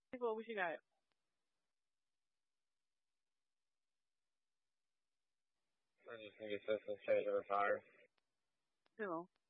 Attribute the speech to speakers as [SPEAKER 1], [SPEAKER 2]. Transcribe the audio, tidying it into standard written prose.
[SPEAKER 1] What you got?
[SPEAKER 2] I just think it's just a change of a tire.
[SPEAKER 1] Who?